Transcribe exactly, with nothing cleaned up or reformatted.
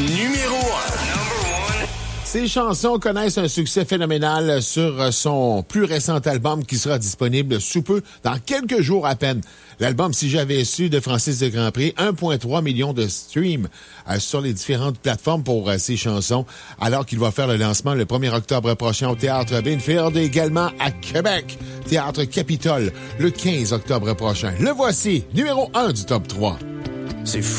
Numéro un. Ces chansons connaissent un succès phénoménal sur son plus récent album qui sera disponible sous peu, dans quelques jours à peine. L'album Si j'avais su de Francis de Grandpré, un virgule trois million de streams euh, sur les différentes plateformes pour euh, ces chansons, alors qu'il va faire le lancement le premier octobre prochain au Théâtre Binfield et également à Québec, Théâtre Capitole, le quinze octobre prochain. Le voici, numéro un du top trois. C'est fou.